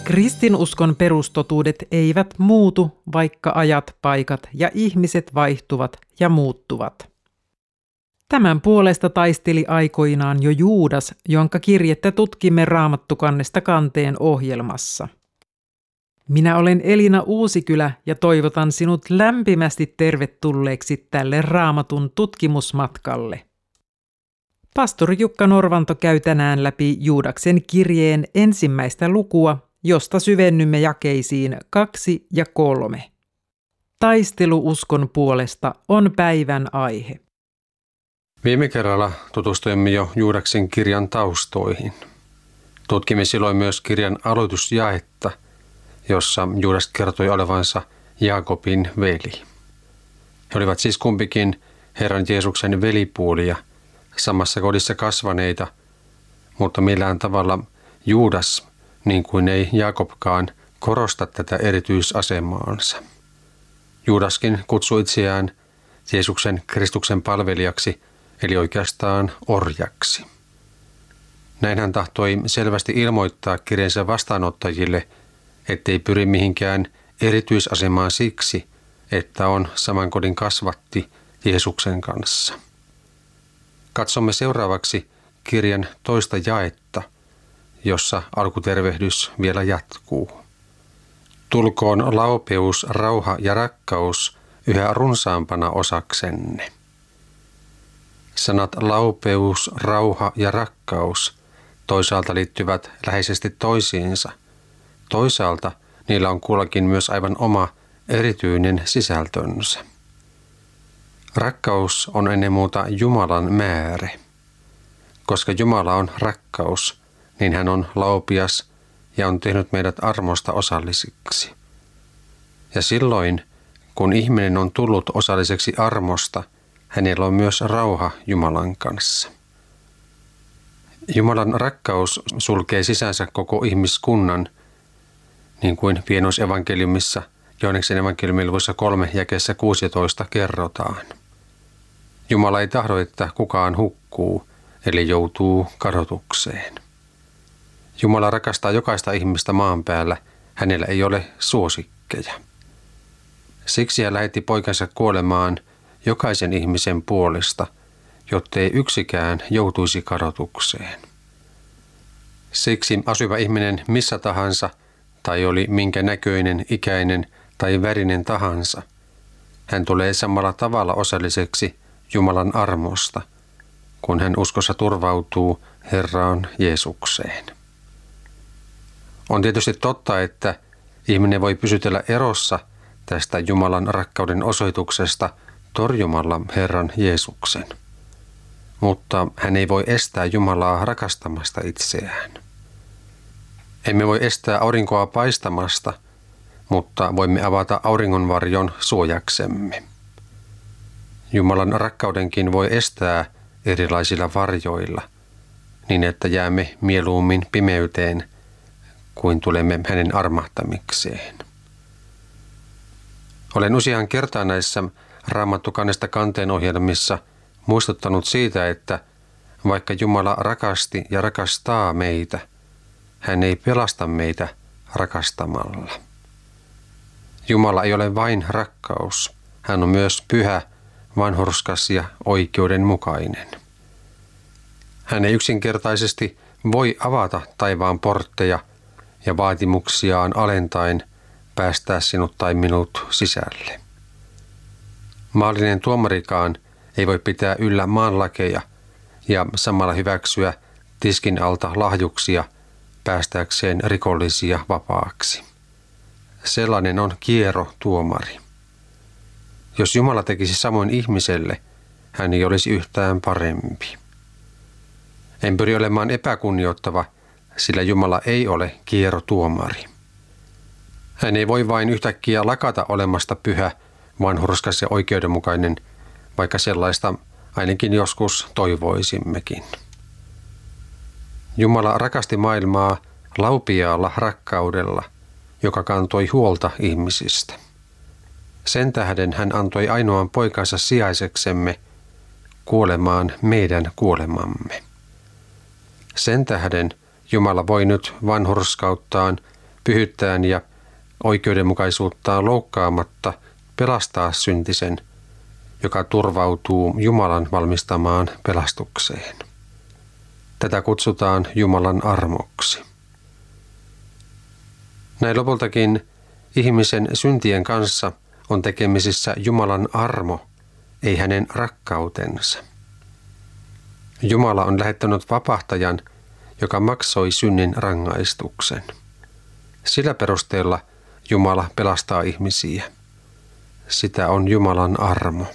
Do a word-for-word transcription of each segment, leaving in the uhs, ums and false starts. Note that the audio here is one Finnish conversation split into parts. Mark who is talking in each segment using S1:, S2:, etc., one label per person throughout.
S1: Kristinuskon perustotuudet eivät muutu, vaikka ajat, paikat ja ihmiset vaihtuvat ja muuttuvat. Tämän puolesta taisteli aikoinaan jo Juudas, jonka kirjettä tutkimme Raamattukannesta kanteen ohjelmassa. Minä olen Elina Uusikylä ja toivotan sinut lämpimästi tervetulleeksi tälle Raamatun tutkimusmatkalle. Pastori Jukka Norvanto käy tänään läpi Juudaksen kirjeen ensimmäistä lukua, josta syvennymme jakeisiin kaksi ja kolme. Taistelu uskon puolesta on päivän aihe.
S2: Viime kerralla tutustuimme jo Juudaksen kirjan taustoihin. Tutkimme silloin myös kirjan aloitusjaetta, jossa Juudas kertoi olevansa Jaakobin veli. He olivat siis kumpikin Herran Jeesuksen velipuolia, samassa kodissa kasvaneita, mutta millään tavalla Juudas, niin kuin ei Jaakobkaan, korosta tätä erityisasemaansa. Juudaskin kutsui itseään Jeesuksen Kristuksen palvelijaksi, eli oikeastaan orjaksi. Näin hän tahtoi selvästi ilmoittaa kirjeensä vastaanottajille, ettei pyri mihinkään erityisasemaan siksi, että on saman kodin kasvatti Jeesuksen kanssa. Katsomme seuraavaksi kirjan toista jaetta, jossa alkutervehdys vielä jatkuu. Tulkoon laupeus, rauha ja rakkaus yhä runsaampana osaksenne. Sanat laupeus, rauha ja rakkaus toisaalta liittyvät läheisesti toisiinsa. Toisaalta niillä on kullakin myös aivan oma erityinen sisältönsä. Rakkaus on ennen muuta Jumalan määre. Koska Jumala on rakkaus, niin hän on laupias ja on tehnyt meidät armosta osallisiksi. Ja silloin, kun ihminen on tullut osalliseksi armosta, hänellä on myös rauha Jumalan kanssa. Jumalan rakkaus sulkee sisänsä koko ihmiskunnan, niin kuin Pienoisevankeliumissa Johanneksen evankeliumin luvussa kolme jakeessa kuusitoista kerrotaan. Jumala ei tahdo, että kukaan hukkuu, eli joutuu kadotukseen. Jumala rakastaa jokaista ihmistä maan päällä, hänellä ei ole suosikkeja. Siksi hän lähetti poikansa kuolemaan jokaisen ihmisen puolesta, jottei yksikään joutuisi kadotukseen. Siksi asuiva ihminen missä tahansa, tai oli minkä näköinen, ikäinen tai värinen tahansa, hän tulee samalla tavalla osalliseksi Jumalan armosta, kun hän uskossa turvautuu Herraan Jeesukseen. On tietysti totta, että ihminen voi pysytellä erossa tästä Jumalan rakkauden osoituksesta torjumalla Herran Jeesuksen. Mutta hän ei voi estää Jumalaa rakastamasta itseään. Emme voi estää aurinkoa paistamasta, mutta voimme avata auringonvarjon suojaksemme. Jumalan rakkaudenkin voi estää erilaisilla varjoilla, niin että jäämme mieluummin pimeyteen, kuin tulemme hänen armahtamikseen. Olen usean kertaan näissä Raamattukannesta kanteen ohjelmissa muistuttanut siitä, että vaikka Jumala rakasti ja rakastaa meitä, hän ei pelasta meitä rakastamalla. Jumala ei ole vain rakkaus, hän on myös pyhä, vanhurskas ja oikeudenmukainen. Hän ei yksinkertaisesti voi avata taivaan portteja ja vaatimuksiaan alentaen päästää sinut tai minut sisälle. Maallinen tuomarikaan ei voi pitää yllä maanlakeja ja samalla hyväksyä tiskin alta lahjuksia päästäkseen rikollisia vapaaksi. Sellainen on kiero tuomari. Jos Jumala tekisi samoin ihmiselle, hän ei olisi yhtään parempi. En pyri olemaan epäkunnioittava, sillä Jumala ei ole kierotuomari. Hän ei voi vain yhtäkkiä lakata olemasta pyhä, vanhurskas ja oikeudenmukainen, vaikka sellaista ainakin joskus toivoisimmekin. Jumala rakasti maailmaa laupiaalla rakkaudella, joka kantoi huolta ihmisistä. Sen tähden hän antoi ainoan poikansa sijaiseksemme kuolemaan meidän kuolemamme. Sen tähden Jumala voi nyt vanhurskauttaan pyhyyttään ja oikeudenmukaisuuttaan loukkaamatta pelastaa syntisen, joka turvautuu Jumalan valmistamaan pelastukseen. Tätä kutsutaan Jumalan armoksi. Näin lopultakin ihmisen syntien kanssa on tekemisissä Jumalan armo, ei hänen rakkautensa. Jumala on lähettänyt vapahtajan, joka maksoi synnin rangaistuksen. Sillä perusteella Jumala pelastaa ihmisiä. Sitä on Jumalan armo.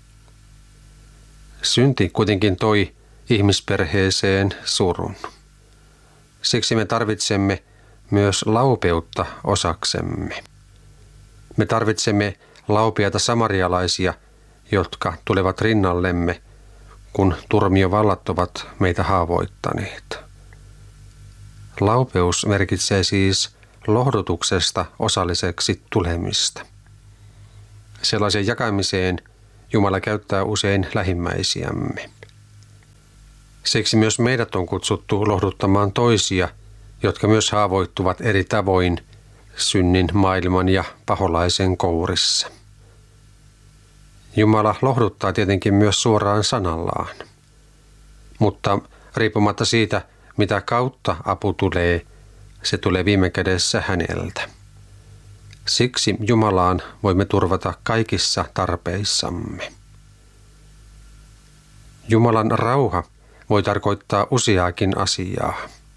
S2: Synti kuitenkin toi ihmisperheeseen surun. Siksi me tarvitsemme myös laupeutta osaksemme. Me tarvitsemme laupeita samarialaisia, jotka tulevat rinnallemme, kun turmiovallat ovat meitä haavoittaneet. Laupeus merkitsee siis lohdutuksesta osalliseksi tulemista. Sellaisen jakamiseen Jumala käyttää usein lähimmäisiämme. Siksi myös meidät on kutsuttu lohduttamaan toisia, jotka myös haavoittuvat eri tavoin synnin, maailman ja paholaisen kourissa. Jumala lohduttaa tietenkin myös suoraan sanallaan. Mutta riippumatta siitä, mitä kautta apu tulee, se tulee viime kädessä häneltä. Siksi Jumalaan voimme turvata kaikissa tarpeissamme. Jumalan rauha voi tarkoittaa useaakin asiaa.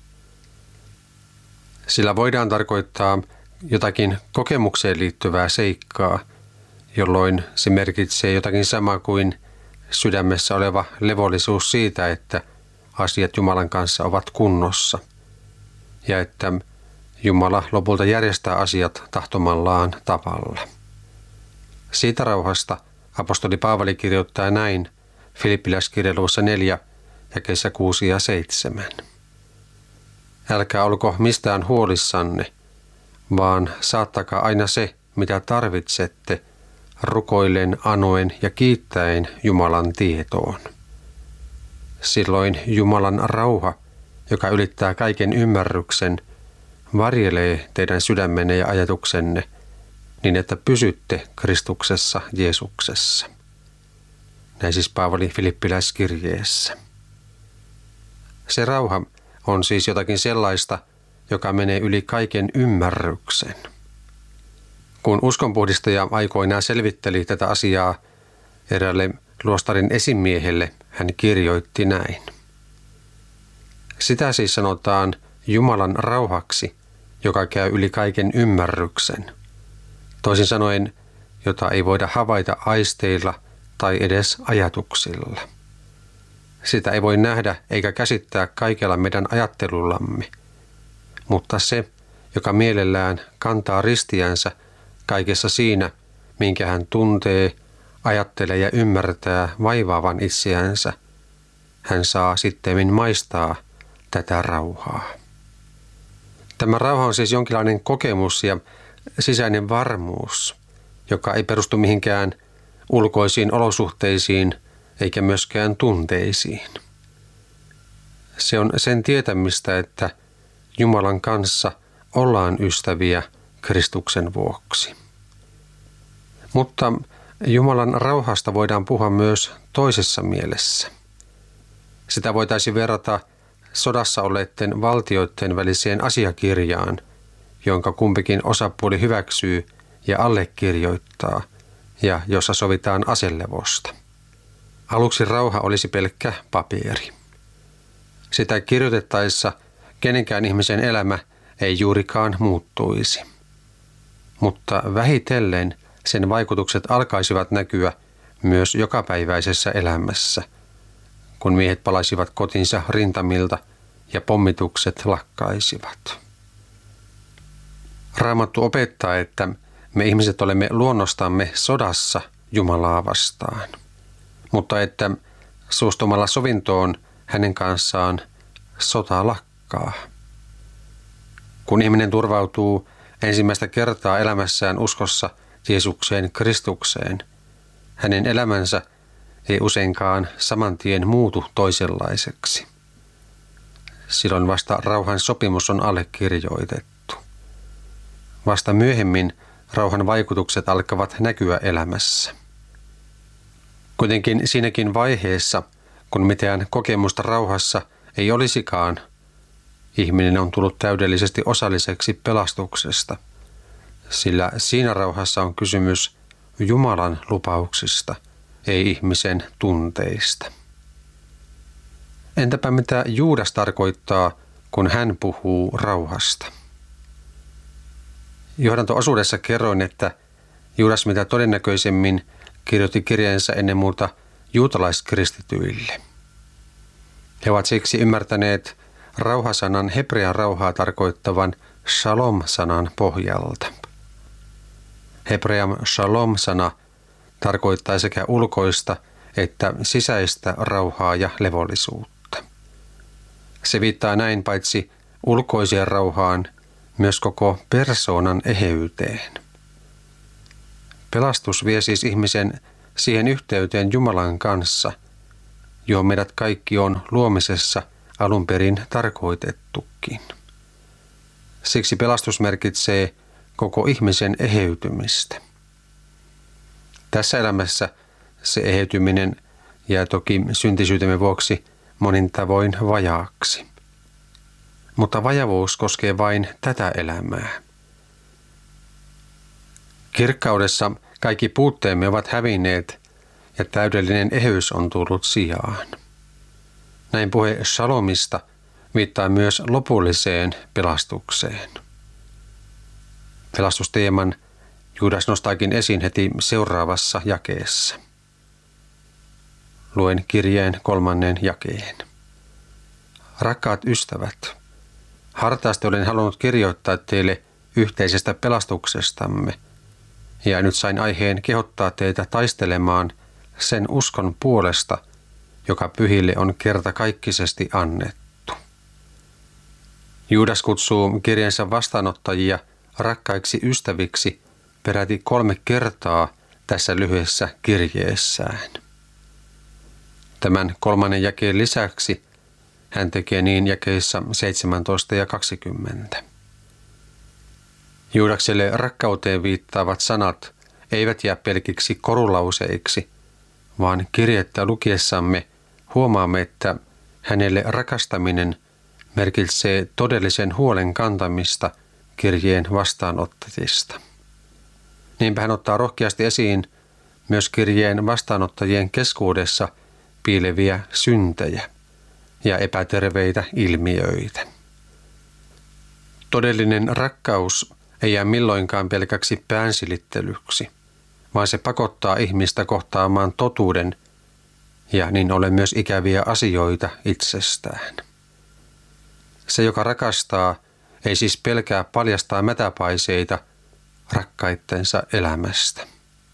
S2: Sillä voidaan tarkoittaa jotakin kokemukseen liittyvää seikkaa, jolloin se merkitsee jotakin samaa kuin sydämessä oleva levollisuus siitä, että asiat Jumalan kanssa ovat kunnossa ja että Jumala lopulta järjestää asiat tahtomallaan tavalla. Siitä rauhasta apostoli Paavali kirjoittaa näin Filippiläiskirjeen luvussa neljä, jakeissa kuusi ja seitsemän. Älkää olko mistään huolissanne, vaan saattakaa aina se, mitä tarvitsette, rukoillen, anoen ja kiittäen Jumalan tietoon. Silloin Jumalan rauha, joka ylittää kaiken ymmärryksen, varjelee teidän sydämenne ja ajatuksenne, niin että pysytte Kristuksessa Jeesuksessa. Näin siis Paavali Filippiläiskirjeessä. Se rauha on siis jotakin sellaista, joka menee yli kaiken ymmärryksen. Kun uskonpuhdistaja aikoinaan selvitteli tätä asiaa eräälle luostarin esimiehelle, hän kirjoitti näin. Sitä siis sanotaan Jumalan rauhaksi, joka käy yli kaiken ymmärryksen. Toisin sanoen, jota ei voida havaita aisteilla tai edes ajatuksilla. Sitä ei voi nähdä eikä käsittää kaikella meidän ajattelullamme, mutta se, joka mielellään kantaa ristiänsä kaikessa siinä, minkä hän tuntee, ajattelee ja ymmärtää vaivaavan itseänsä, hän saa sittemmin maistaa tätä rauhaa. Tämä rauha on siis jonkinlainen kokemus ja sisäinen varmuus, joka ei perustu mihinkään ulkoisiin olosuhteisiin eikä myöskään tunteisiin. Se on sen tietämistä, että Jumalan kanssa ollaan ystäviä Kristuksen vuoksi. Mutta Jumalan rauhasta voidaan puhua myös toisessa mielessä. Sitä voitaisiin verrata sodassa olleiden valtioiden väliseen asiakirjaan, jonka kumpikin osapuoli hyväksyy ja allekirjoittaa, ja jossa sovitaan aselevosta. Aluksi rauha olisi pelkkä paperi. Sitä kirjoitettaessa kenenkään ihmisen elämä ei juurikaan muuttuisi. Mutta vähitellen sen vaikutukset alkaisivat näkyä myös jokapäiväisessä elämässä, kun miehet palaisivat kotinsa rintamilta ja pommitukset lakkaisivat. Raamattu opettaa, että me ihmiset olemme luonnostamme sodassa Jumalaa vastaan, mutta että suostumalla sovintoon hänen kanssaan sota lakkaa. Kun ihminen turvautuu ensimmäistä kertaa elämässään uskossa Jeesukseen Kristukseen, hänen elämänsä ei useinkaan saman tien muutu toisenlaiseksi. Silloin vasta rauhan sopimus on allekirjoitettu. Vasta myöhemmin rauhan vaikutukset alkavat näkyä elämässä. Kuitenkin siinäkin vaiheessa, kun mitään kokemusta rauhassa ei olisikaan, ihminen on tullut täydellisesti osalliseksi pelastuksesta, sillä siinä rauhassa on kysymys Jumalan lupauksista, ei ihmisen tunteista. Entäpä mitä Juudas tarkoittaa, kun hän puhuu rauhasta? Johdanto-osuudessa kerroin, että Juudas mitä todennäköisemmin kirjoitti kirjeensa ennen muuta juutalaiskristityille. He ovat siksi ymmärtäneet rauhasanan hebrean rauhaa tarkoittavan shalom-sanan pohjalta. Hebrean shalom-sana tarkoittaa sekä ulkoista että sisäistä rauhaa ja levollisuutta. Se viittaa näin paitsi ulkoiseen rauhaan, myös koko persoonan eheyteen. Pelastus vie siis ihmisen siihen yhteyteen Jumalan kanssa, johon meidät kaikki on luomisessa alun perin tarkoitettukin. Siksi pelastus merkitsee koko ihmisen eheytymistä. Tässä elämässä se eheytyminen jää toki syntisyytemme vuoksi monin tavoin vajaaksi. Mutta vajavuus koskee vain tätä elämää. Kirkkaudessa kaikki puutteemme ovat hävinneet ja täydellinen eheys on tullut sijaan. Näin puhe shalomista viittaa myös lopulliseen pelastukseen. Pelastusteeman Juudas nostaakin esiin heti seuraavassa jakeessa. Luen kirjeen kolmannen jakeen. Rakkaat ystävät, hartaasti olen halunnut kirjoittaa teille yhteisestä pelastuksestamme, ja nyt sain aiheen kehottaa teitä taistelemaan sen uskon puolesta, joka pyhille on kertakaikkisesti annettu. Juudas kutsuu kirjeensa vastaanottajia rakkaiksi ystäviksi peräti kolme kertaa tässä lyhyessä kirjeessään. Tämän kolmannen jakeen lisäksi hän tekee niin jakeissa seitsemäntoista ja kaksikymmentä. Juudakselle rakkauteen viittaavat sanat eivät jää pelkiksi korulauseiksi, vaan kirjettä lukiessamme huomaamme, että hänelle rakastaminen merkitsee todellisen huolen kantamista kirjeen vastaanottajista. Niinpä hän ottaa rohkeasti esiin myös kirjeen vastaanottajien keskuudessa piileviä syntejä ja epäterveitä ilmiöitä. Todellinen rakkaus ei jää milloinkaan pelkäksi päänsilittelyksi, vaan se pakottaa ihmistä kohtaamaan totuuden ja niin ollen myös ikäviä asioita itsestään. Se, joka rakastaa, ei siis pelkää paljastaa mätäpaiseita rakkaittensa elämästä.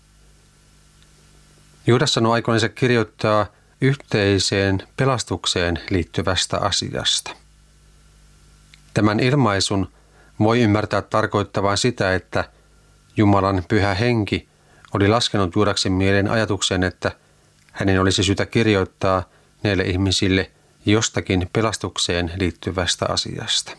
S2: Juudas sanoo aikoinsa kirjoittaa yhteiseen pelastukseen liittyvästä asiasta. Tämän ilmaisun voi ymmärtää tarkoittavan sitä, että Jumalan pyhä henki oli laskenut Juudaksen mieleen ajatuksen, että hänen olisi syytä kirjoittaa näille ihmisille jostakin pelastukseen liittyvästä asiasta.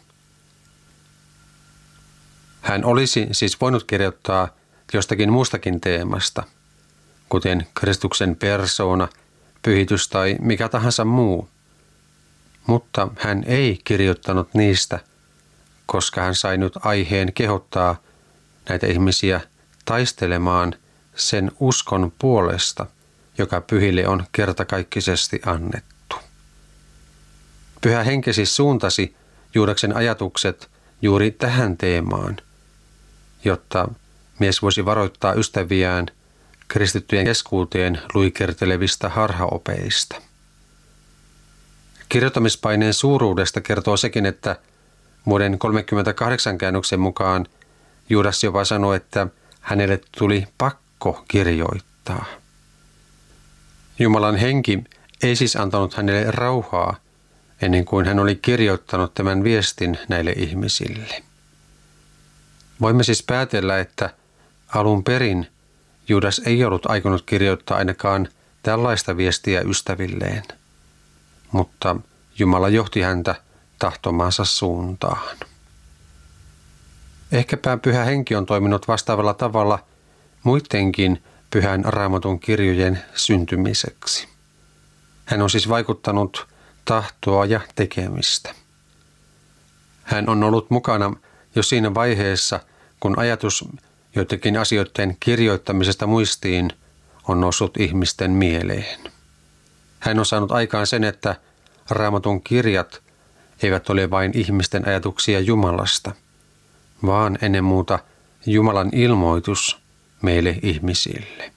S2: Hän olisi siis voinut kirjoittaa jostakin muustakin teemasta, kuten Kristuksen persoona, pyhitys tai mikä tahansa muu. Mutta hän ei kirjoittanut niistä, koska hän sai nyt aiheen kehottaa näitä ihmisiä taistelemaan sen uskon puolesta, joka pyhille on kertakaikkisesti annettu. Pyhä henki siis suuntasi Juudaksen ajatukset juuri tähän teemaan, jotta mies voisi varoittaa ystäviään kristittyjen keskuuteen luikertelevistä harhaopeista. Kirjoittamispaineen suuruudesta kertoo sekin, että vuoden kolmekymmentäkahdeksan käännöksen mukaan Juudas jopa sanoi, että hänelle tuli pakko kirjoittaa. Jumalan henki ei siis antanut hänelle rauhaa ennen kuin hän oli kirjoittanut tämän viestin näille ihmisille. Voimme siis päätellä, että alun perin Juudas ei ollut aikonut kirjoittaa ainakaan tällaista viestiä ystävilleen, mutta Jumala johti häntä tahtomaansa suuntaan. Ehkäpä Pyhä Henki on toiminut vastaavalla tavalla muidenkin Pyhän Raamatun kirjojen syntymiseksi. Hän on siis vaikuttanut tahtoa ja tekemistä. Hän on ollut mukana jo siinä vaiheessa, kun ajatus joidenkin asioiden kirjoittamisesta muistiin on noussut ihmisten mieleen. Hän on saanut aikaan sen, että Raamatun kirjat eivät ole vain ihmisten ajatuksia Jumalasta, vaan ennen muuta Jumalan ilmoitus meille ihmisille.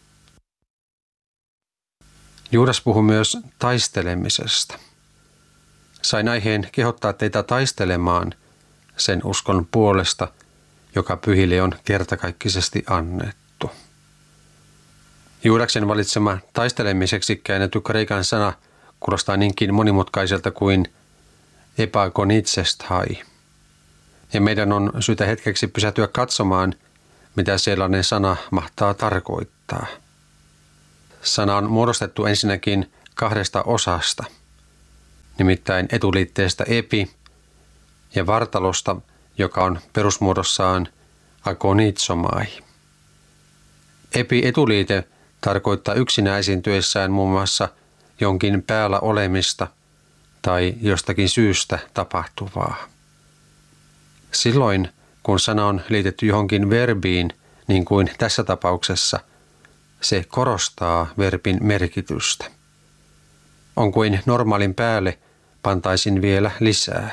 S2: Juudas puhui myös taistelemisesta. Sain aiheen kehottaa teitä taistelemaan sen uskon puolesta, joka pyhille on kertakaikkisesti annettu. Juudaksen valitsema taistelemiseksi käännetty kreikan sana kuulostaa niinkin monimutkaiselta kuin epagonitsesthai. Ja meidän on syytä hetkeksi pysähtyä katsomaan, mitä sellainen sana mahtaa tarkoittaa. Sana on muodostettu ensinnäkin kahdesta osasta, nimittäin etuliitteestä epi ja vartalosta, joka on perusmuodossaan agonitsomai. Epi-etuliite tarkoittaa yksinä esiintyessään muun muassa jonkin päällä olemista tai jostakin syystä tapahtuvaa. Silloin, kun sana on liitetty johonkin verbiin, niin kuin tässä tapauksessa, se korostaa verbin merkitystä. On kuin normaalin päälle pantaisin vielä lisää.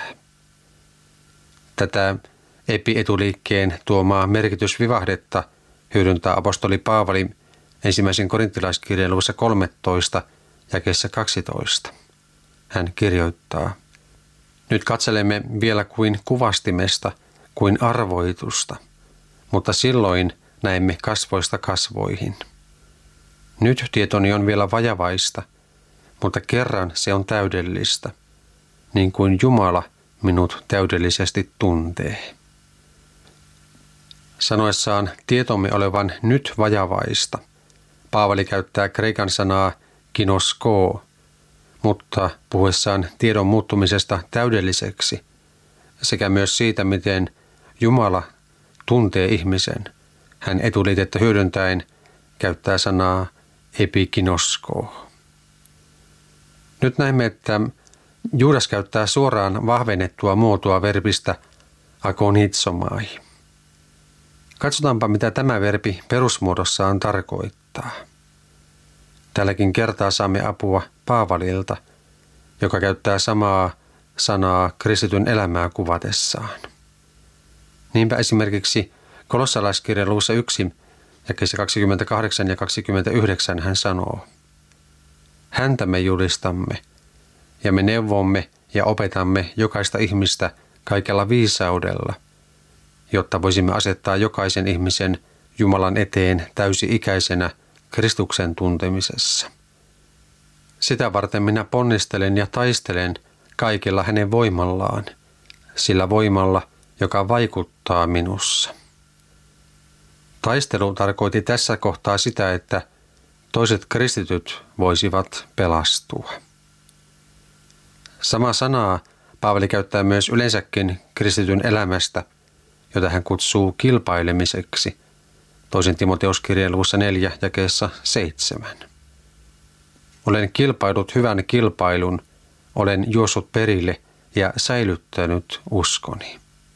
S2: Tätä epi-etuliikkeen tuomaa merkitysvivahdetta hyödyntää apostoli Paavali ensimmäisen korinttilaiskirjeen luvussa kolmetoista jakeessa kaksitoista. Hän kirjoittaa: Nyt katselemme vielä kuin kuvastimesta, kuin arvoitusta, mutta silloin näemme kasvoista kasvoihin. Nyt tietoni on vielä vajavaista, mutta kerran se on täydellistä, niin kuin Jumala minut täydellisesti tuntee. Sanoessaan tietomme olevan nyt vajavaista, Paavali käyttää kreikan sanaa kinoskoo, mutta puhuessaan tiedon muuttumisesta täydelliseksi sekä myös siitä, miten Jumala tuntee ihmisen, hän etuliitettä hyödyntäen käyttää sanaa epikinoskoo. Nyt näemme, että Juudas käyttää suoraan vahvennettua muotoa verbistä agonitsomai. Katsotaanpa, mitä tämä verbi perusmuodossaan tarkoittaa. Tälläkin kertaa saamme apua Paavalilta, joka käyttää samaa sanaa kristityn elämää kuvatessaan. Niinpä esimerkiksi kolossalaiskirjan luvussa yksi, jakeissa kaksikymmentäkahdeksan ja kaksikymmentäyhdeksän hän sanoo: Häntä me julistamme, ja me neuvomme ja opetamme jokaista ihmistä kaikella viisaudella, jotta voisimme asettaa jokaisen ihmisen Jumalan eteen täysi-ikäisenä Kristuksen tuntemisessa. Sitä varten minä ponnistelen ja taistelen kaikella hänen voimallaan, sillä voimalla, joka vaikuttaa minussa. Taistelu tarkoitti tässä kohtaa sitä, että toiset kristityt voisivat pelastua. Sama sanaa Paavali käyttää myös yleensäkin kristityn elämästä, jota hän kutsuu kilpailemiseksi, toisen Timoteuskirjeen luvussa neljä jakeessa seitsemän. Olen kilpailut hyvän kilpailun, olen juossut perille ja säilyttänyt uskoni.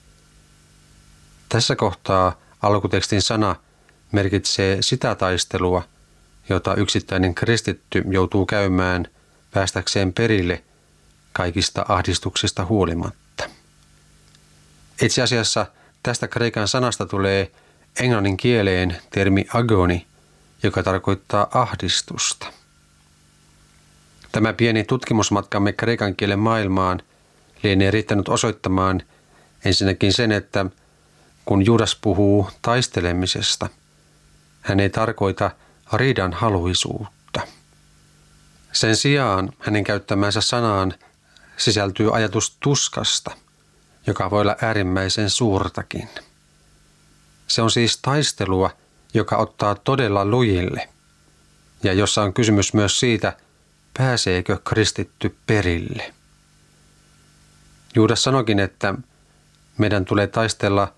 S2: Tässä kohtaa alkutekstin sana merkitsee sitä taistelua, jota yksittäinen kristitty joutuu käymään päästäkseen perille kaikista ahdistuksista huolimatta. Itse asiassa tästä kreikan sanasta tulee englannin kieleen termi agoni, joka tarkoittaa ahdistusta. Tämä pieni tutkimusmatkamme kreikan kielen maailmaan lienee riittänyt osoittamaan ensinnäkin sen, että kun Juudas puhuu taistelemisesta, hän ei tarkoita riidan haluisuutta. Sen sijaan hänen käyttämänsä sanaan sisältyy ajatus tuskasta, joka voi olla äärimmäisen suurtakin. Se on siis taistelua, joka ottaa todella lujille ja jossa on kysymys myös siitä, pääseekö kristitty perille. Juudas sanoikin, että meidän tulee taistella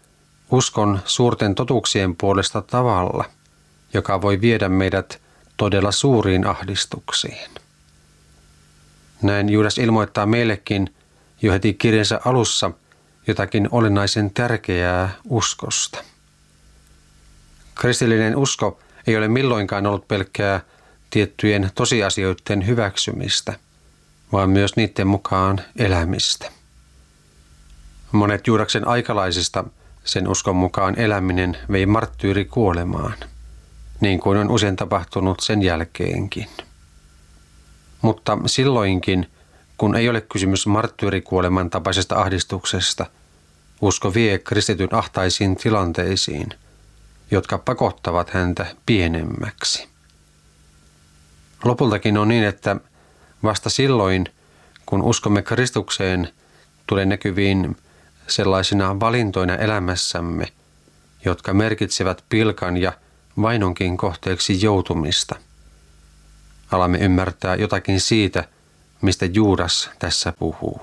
S2: uskon suurten totuuksien puolesta tavalla, joka voi viedä meidät todella suuriin ahdistuksiin. Näin Juudas ilmoittaa meillekin jo heti kirjansa alussa jotakin olennaisen tärkeää uskosta. Kristillinen usko ei ole milloinkaan ollut pelkkää tiettyjen tosiasioiden hyväksymistä, vaan myös niiden mukaan elämistä. Monet Juudaksen aikalaisista sen uskon mukaan eläminen vei marttyyri kuolemaan, niin kuin on usein tapahtunut sen jälkeenkin. Mutta silloinkin, kun ei ole kysymys marttyyrikuoleman tapaisesta ahdistuksesta, usko vie kristityn ahtaisiin tilanteisiin, jotka pakottavat häntä pienemmäksi. Lopultakin on niin, että vasta silloin, kun uskomme Kristukseen, tulee näkyviin sellaisina valintoina elämässämme, jotka merkitsevät pilkan ja vainonkin kohteeksi joutumista. Alamme ymmärtää jotakin siitä, mistä Juudas tässä puhuu.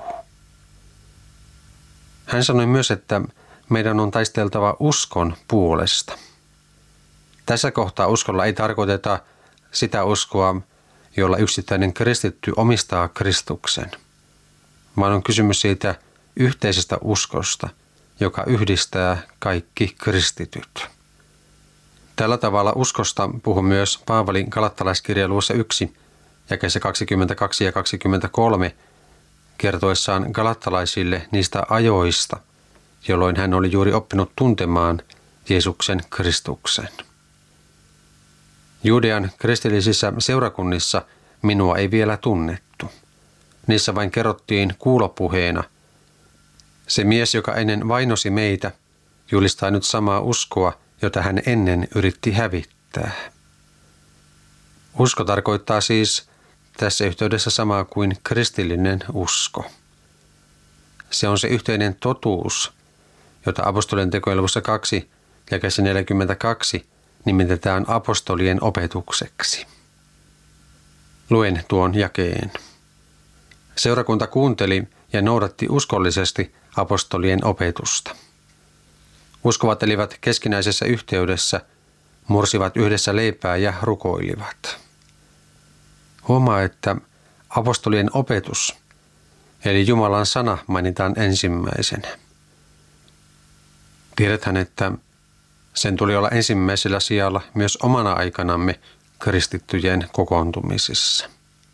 S2: Hän sanoi myös, että meidän on taisteltava uskon puolesta. Tässä kohtaa uskolla ei tarkoiteta sitä uskoa, jolla yksittäinen kristitty omistaa Kristuksen, vaan on kysymys siitä yhteisestä uskosta, joka yhdistää kaikki kristityt. Tällä tavalla uskosta puhuu myös Paavalin Galattalaiskirja luvussa yksi, jakeissa kaksikymmentäkaksi ja kaksikymmentäkolme, kertoessaan galattalaisille niistä ajoista, jolloin hän oli juuri oppinut tuntemaan Jeesuksen Kristuksen. Judean kristillisissä seurakunnissa minua ei vielä tunnettu. Niissä vain kerrottiin kuulopuheena. Se mies, joka ennen vainosi meitä, julistaa nyt samaa uskoa, jota hän ennen yritti hävittää. Usko tarkoittaa siis tässä yhteydessä samaa kuin kristillinen usko. Se on se yhteinen totuus, jota apostolien tekojen luvussa kaksi, jakeessa neljäkymmentäkaksi, nimitetään apostolien opetukseksi. Luen tuon jakeen. Seurakunta kuunteli ja noudatti uskollisesti apostolien opetusta. Uskovat elivät keskinäisessä yhteydessä, mursivat yhdessä leipää ja rukoilivat. Huomaa, että apostolien opetus, eli Jumalan sana, mainitaan ensimmäisenä. Tiedetään, että sen tuli olla ensimmäisellä sijalla myös omana aikanamme kristittyjen kokoontumisissa.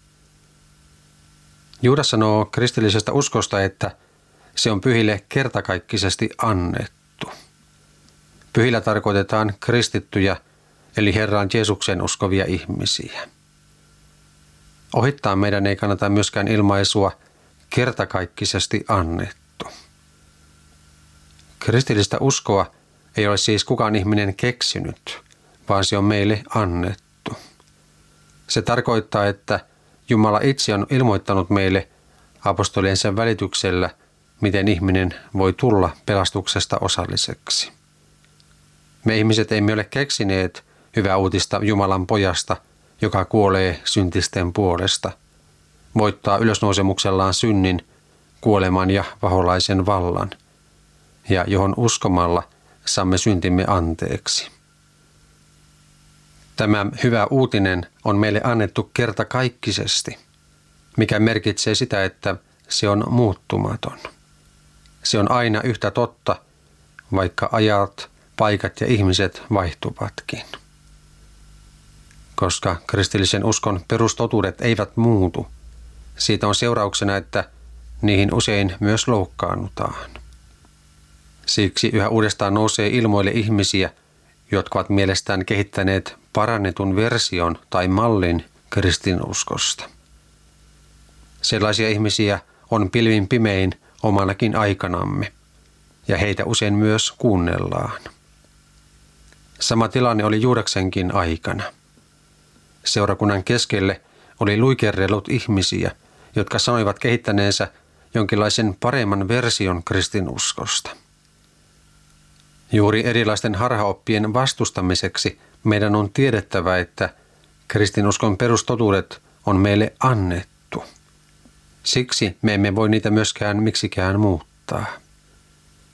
S2: Juudas sanoo kristillisestä uskosta, että se on pyhille kertakaikkisesti annettu. Pyhillä tarkoitetaan kristittyjä, eli Herran Jeesuksen uskovia ihmisiä. Ohittaa meidän ei kannata myöskään ilmaisua kertakaikkisesti annettu. Kristillistä uskoa ei ole siis kukaan ihminen keksinyt, vaan se on meille annettu. Se tarkoittaa, että Jumala itse on ilmoittanut meille apostoliensa välityksellä, miten ihminen voi tulla pelastuksesta osalliseksi. Me ihmiset emme ole keksineet hyvää uutista Jumalan pojasta, joka kuolee syntisten puolesta, voittaa ylösnousemuksellaan synnin, kuoleman ja paholaisen vallan, ja johon uskomalla saamme syntimme anteeksi. Tämä hyvä uutinen on meille annettu kertakaikkisesti, mikä merkitsee sitä, että se on muuttumaton. Se on aina yhtä totta, vaikka ajat, paikat ja ihmiset vaihtuvatkin. Koska kristillisen uskon perustotuudet eivät muutu, siitä on seurauksena, että niihin usein myös loukkaannutaan. Siksi yhä uudestaan nousee ilmoille ihmisiä, jotka ovat mielestään kehittäneet parannetun version tai mallin kristinuskosta. Sellaisia ihmisiä on pilvin pimein omanakin aikanamme, ja heitä usein myös kuunnellaan. Sama tilanne oli Juudaksenkin aikana. Seurakunnan keskelle oli luikerrellut ihmisiä, jotka sanoivat kehittäneensä jonkinlaisen paremman version kristinuskosta. Juuri erilaisten harhaoppien vastustamiseksi meidän on tiedettävä, että kristinuskon perustotuudet on meille annettu. Siksi me emme voi niitä myöskään miksikään muuttaa.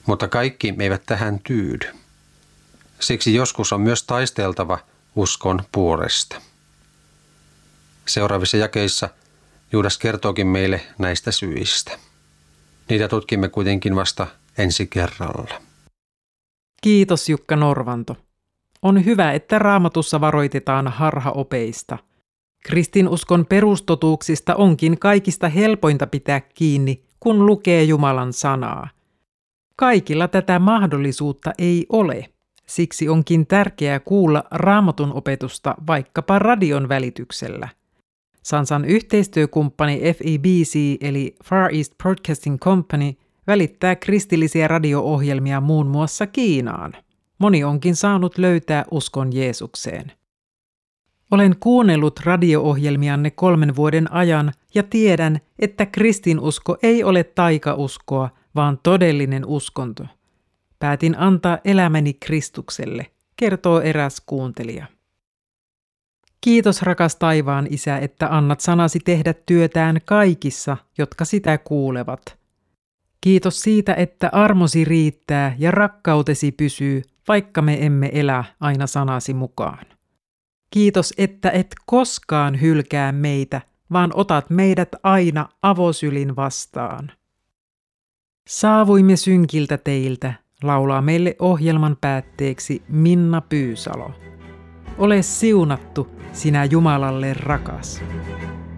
S2: Mutta kaikki eivät tähän tyydy. Siksi joskus on myös taisteltava uskon puolesta. Seuraavissa jakeissa Juudas kertookin meille näistä syistä. Niitä tutkimme kuitenkin vasta ensi kerralla.
S1: Kiitos Jukka Norvanto. On hyvä, että Raamatussa varoitetaan harhaopeista. Kristinuskon perustotuuksista onkin kaikista helpointa pitää kiinni, kun lukee Jumalan sanaa. Kaikilla tätä mahdollisuutta ei ole. Siksi onkin tärkeää kuulla Raamatun opetusta vaikkapa radion välityksellä. Sansan yhteistyökumppani F E B C eli Far East Broadcasting Company välittää kristillisiä radio-ohjelmia muun muassa Kiinaan. Moni onkin saanut löytää uskon Jeesukseen. Olen kuunnellut radio-ohjelmianne kolmen vuoden ajan ja tiedän, että kristinusko ei ole taikauskoa, vaan todellinen uskonto. Päätin antaa elämäni Kristukselle, kertoo eräs kuuntelija. Kiitos rakas taivaan Isä, että annat sanasi tehdä työtään kaikissa, jotka sitä kuulevat. Kiitos siitä, että armosi riittää ja rakkautesi pysyy, vaikka me emme elä aina sanasi mukaan. Kiitos, että et koskaan hylkää meitä, vaan otat meidät aina avosylin vastaan. Saavuimme synkiltä teiltä, laulaa meille ohjelman päätteeksi Minna Pyysalo. Ole siunattu, sinä Jumalalle rakas.